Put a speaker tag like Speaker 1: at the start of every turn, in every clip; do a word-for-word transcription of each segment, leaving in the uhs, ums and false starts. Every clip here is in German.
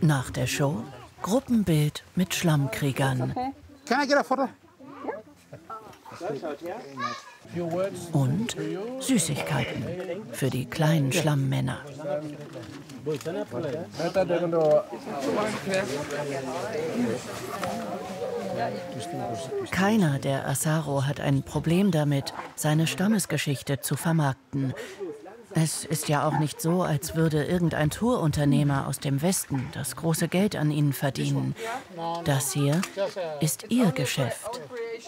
Speaker 1: Nach der Show Gruppenbild mit Schlammkriegern. Und Süßigkeiten für die kleinen Schlammmänner. Keiner der Asaro hat ein Problem damit, seine Stammesgeschichte zu vermarkten. Es ist ja auch nicht so, als würde irgendein Tourunternehmer aus dem Westen das große Geld an ihnen verdienen. Das hier ist ihr Geschäft.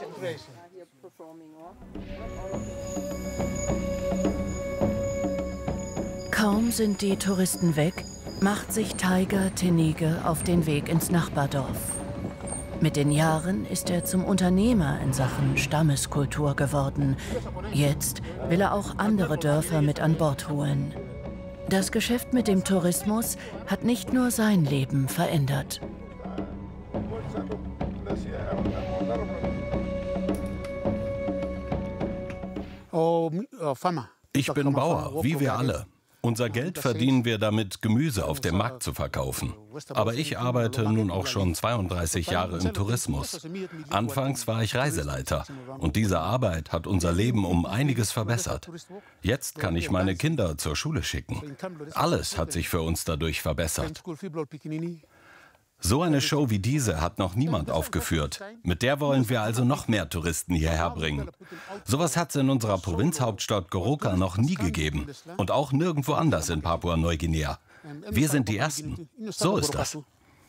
Speaker 1: Kaum sind die Touristen weg, macht sich Tiger Tenige auf den Weg ins Nachbardorf. Mit den Jahren ist er zum Unternehmer in Sachen Stammeskultur geworden. Jetzt will er auch andere Dörfer mit an Bord holen. Das Geschäft mit dem Tourismus hat nicht nur sein Leben verändert.
Speaker 2: Ich bin Bauer, wie wir alle. Unser Geld verdienen wir damit, Gemüse auf dem Markt zu verkaufen. Aber ich arbeite nun auch schon zweiunddreißig Jahre im Tourismus. Anfangs war ich Reiseleiter und diese Arbeit hat unser Leben um einiges verbessert. Jetzt kann ich meine Kinder zur Schule schicken. Alles hat sich für uns dadurch verbessert. So eine Show wie diese hat noch niemand aufgeführt. Mit der wollen wir also noch mehr Touristen hierher bringen. Sowas hat es in unserer Provinzhauptstadt Goroka noch nie gegeben. Und auch nirgendwo anders in Papua-Neuguinea. Wir sind die Ersten. So ist das.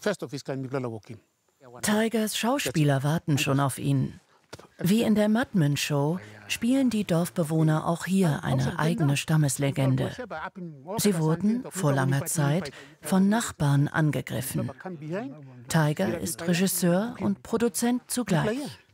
Speaker 1: Tigers Schauspieler warten schon auf ihn. Wie in der Madmen-Show spielen die Dorfbewohner auch hier eine eigene Stammeslegende. Sie wurden vor langer Zeit von Nachbarn angegriffen. Tiger ist Regisseur und Produzent zugleich.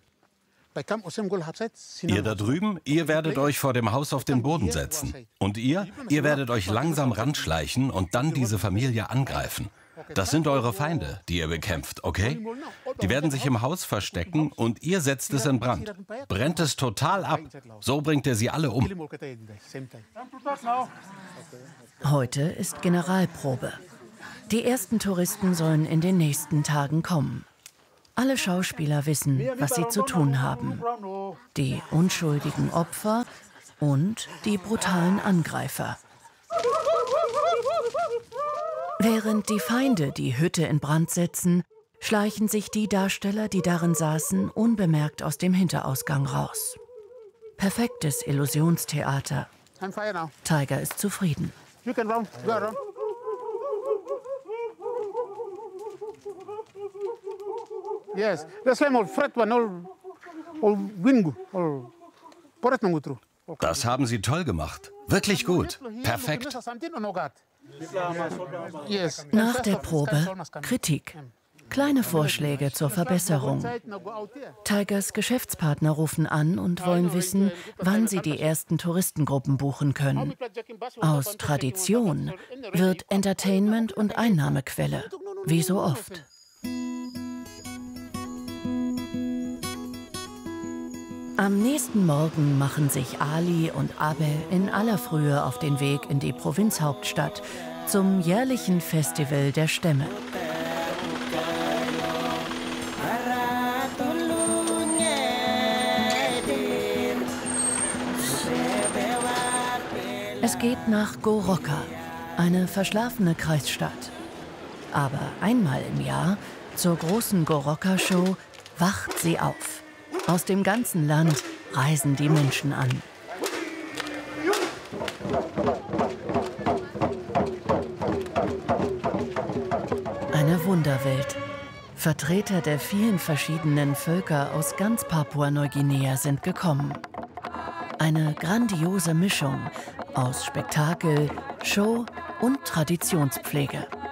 Speaker 2: Ihr da drüben, ihr werdet euch vor dem Haus auf den Boden setzen. Und ihr, ihr werdet euch langsam ranschleichen und dann diese Familie angreifen. Das sind eure Feinde, die ihr bekämpft, okay? Die werden sich im Haus verstecken und ihr setzt es in Brand. Brennt es total ab. So bringt ihr sie alle um.
Speaker 1: Heute ist Generalprobe. Die ersten Touristen sollen in den nächsten Tagen kommen. Alle Schauspieler wissen, was sie zu tun haben. Die unschuldigen Opfer und die brutalen Angreifer. Während die Feinde die Hütte in Brand setzen, schleichen sich die Darsteller, die darin saßen, unbemerkt aus dem Hinterausgang raus. Perfektes Illusionstheater. Tiger ist zufrieden.
Speaker 2: Das haben Sie toll gemacht. Wirklich gut. Perfekt.
Speaker 1: Nach der Probe Kritik. Kleine Vorschläge zur Verbesserung. Tigers Geschäftspartner rufen an und wollen wissen, wann sie die ersten Touristengruppen buchen können. Aus Tradition wird Entertainment und Einnahmequelle, wie so oft. Am nächsten Morgen machen sich Ali und Abel in aller Frühe auf den Weg in die Provinzhauptstadt zum jährlichen Festival der Stämme. Es geht nach Goroka, eine verschlafene Kreisstadt. Aber einmal im Jahr, zur großen Goroka-Show, wacht sie auf. Aus dem ganzen Land reisen die Menschen an. Eine Wunderwelt. Vertreter der vielen verschiedenen Völker aus ganz Papua-Neuguinea sind gekommen. Eine grandiose Mischung aus Spektakel, Show und Traditionspflege.